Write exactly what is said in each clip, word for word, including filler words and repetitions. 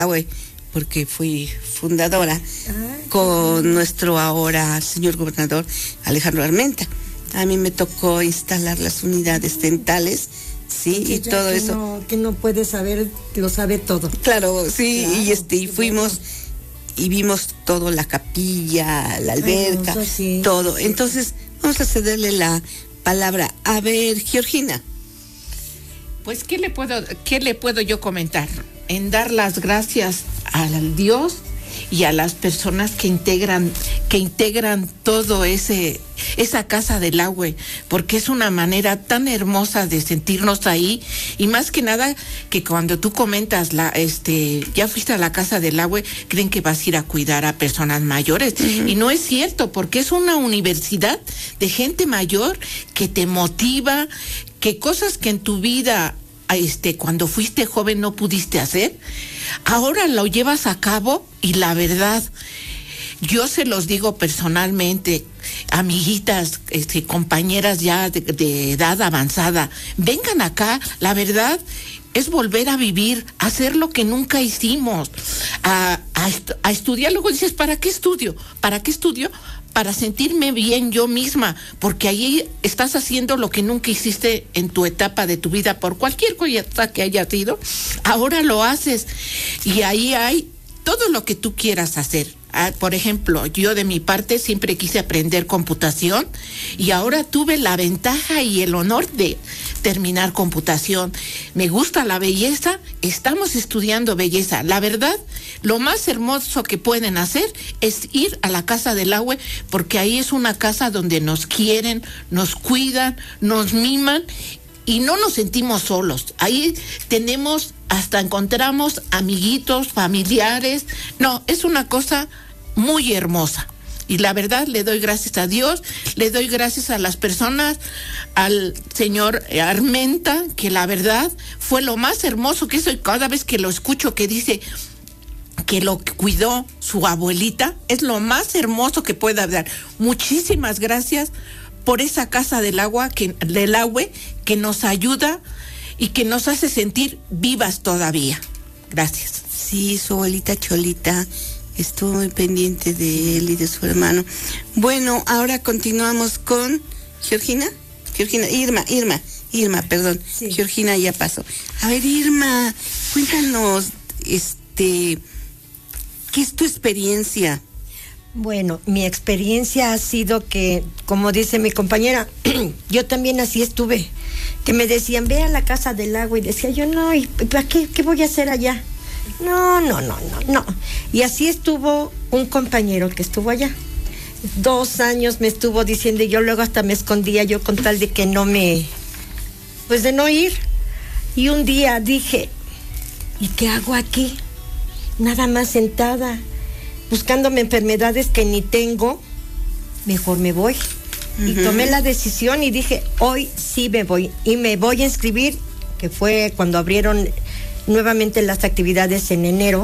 Güey, porque fui fundadora con nuestro ahora señor gobernador Alejandro Armenta. A mí me tocó instalar las unidades dentales, sí, y todo que eso. No, que no puede saber, lo sabe todo. Claro, sí, Claro, y este, y fuimos y vimos todo, la capilla, la alberca, Ay, no, sí, todo. sí, Entonces, vamos a cederle la palabra. A ver, Georgina. Pues, ¿qué le puedo, qué le puedo yo comentar? En dar las gracias al Dios y a las personas que integran, que integran todo ese, esa casa del agua, porque es una manera tan hermosa de sentirnos ahí, y más que nada que cuando tú comentas la, este, ya fuiste a la casa del agua, creen que vas a ir a cuidar a personas mayores, uh-huh. Y no es cierto, porque es una universidad de gente mayor que te motiva, que cosas que en tu vida Este, cuando fuiste joven no pudiste hacer, ahora lo llevas a cabo, y la verdad, yo se los digo personalmente, amiguitas, este, compañeras ya de, de edad avanzada, vengan acá, la verdad es volver a vivir, hacer lo que nunca hicimos, a, a, a estudiar. Luego dices, ¿para qué estudio? ¿Para qué estudio? Para sentirme bien yo misma, porque ahí estás haciendo lo que nunca hiciste en tu etapa de tu vida, por cualquier cosa que haya sido, ahora lo haces, y ahí hay todo lo que tú quieras hacer. Ah, por ejemplo, yo de mi parte siempre quise aprender computación, y ahora tuve la ventaja y el honor de terminar computación. Me gusta la belleza, estamos estudiando belleza. La verdad, lo más hermoso que pueden hacer es ir a la Casa del Agua, porque ahí es una casa donde nos quieren, nos cuidan, nos miman, y no nos sentimos solos. Ahí tenemos, hasta encontramos amiguitos, familiares. No, es una cosa muy hermosa. Y la verdad, le doy gracias a Dios, le doy gracias a las personas, al señor Armenta, que la verdad fue lo más hermoso que hizo, y cada vez que lo escucho que dice que lo cuidó su abuelita, es lo más hermoso que puede haber. Muchísimas gracias por esa casa del agua, que, del agua, que nos ayuda y que nos hace sentir vivas todavía. Gracias. Sí, su abuelita Cholita estuvo muy pendiente de él y de su hermano. Bueno, ahora continuamos con Georgina. Georgina, Irma, Irma, Irma, perdón. Sí. Georgina ya pasó. A ver, Irma, cuéntanos, este, ¿qué es tu experiencia? Bueno, mi experiencia ha sido que, como dice mi compañera, yo también así estuve, que me decían, ve a la Casa del Agua, y decía yo, no, ¿y para qué, qué voy a hacer allá? No, no, no, no, no. Y así estuvo un compañero que estuvo allá. Dos años me estuvo diciendo, y yo luego hasta me escondía yo con tal de que no me, pues de no ir. Y un día dije, ¿y qué hago aquí? Nada más sentada, buscándome enfermedades que ni tengo, mejor me voy. Uh-huh. Y tomé la decisión y dije, hoy sí me voy, y me voy a inscribir, que fue cuando abrieron nuevamente las actividades en enero,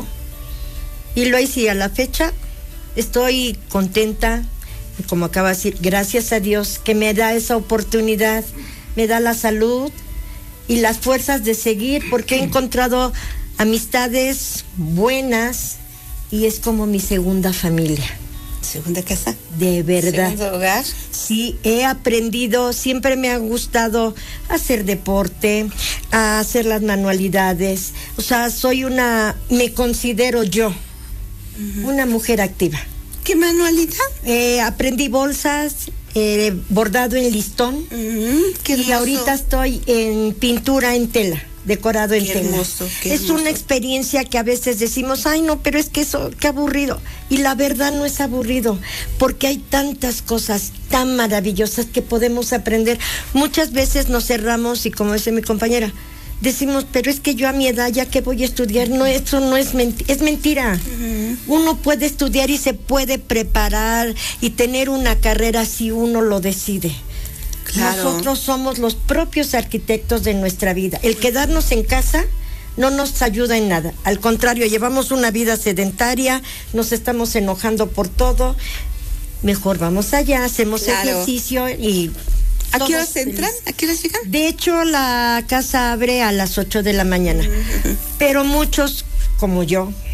y lo hice a la fecha. Estoy contenta, y como acaba de decir, gracias a Dios que me da esa oportunidad, me da la salud y las fuerzas de seguir, porque he encontrado amistades buenas, y es como mi segunda familia. ¿Segunda casa? De verdad. ¿Segundo hogar? Sí, he aprendido, siempre me ha gustado hacer deporte, a hacer las manualidades. O sea, soy una, me considero yo, uh-huh. una mujer activa. ¿Qué manualidad? Eh, aprendí bolsas, eh, bordado en listón, uh-huh. Qué y ahorita estoy en pintura en tela. Decorado en qué tela. Hermoso, qué es hermoso. Una experiencia que a veces decimos, ay no, pero es que eso, qué aburrido. Y la verdad no es aburrido, porque hay tantas cosas tan maravillosas que podemos aprender. Muchas veces nos cerramos, y como dice mi compañera, decimos, pero es que yo a mi edad ya que voy a estudiar, no, eso no es mentira, es mentira. Uh-huh. Uno puede estudiar y se puede preparar y tener una carrera si uno lo decide. Claro. Nosotros somos los propios arquitectos de nuestra vida. El quedarnos en casa no nos ayuda en nada. Al contrario, llevamos una vida sedentaria, nos estamos enojando por todo. Mejor vamos allá, hacemos claro. ejercicio y... ¿A qué horas entran? ¿A qué horas llegan? De hecho, la casa abre a las ocho de la mañana. Uh-huh. Pero muchos, como yo,